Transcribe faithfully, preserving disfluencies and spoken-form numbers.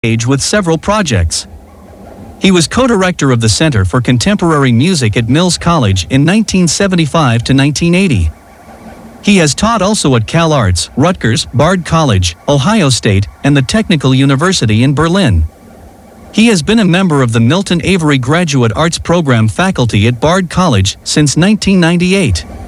stage with several projects. He was co-director of the Center for Contemporary Music at Mills College in nineteen seventy-five to nineteen eighty. He has taught also at Cal Arts, Rutgers, Bard College, Ohio State, and the Technical University in Berlin. He has been a member of the Milton Avery Graduate Arts Program faculty at Bard College since nineteen ninety-eight.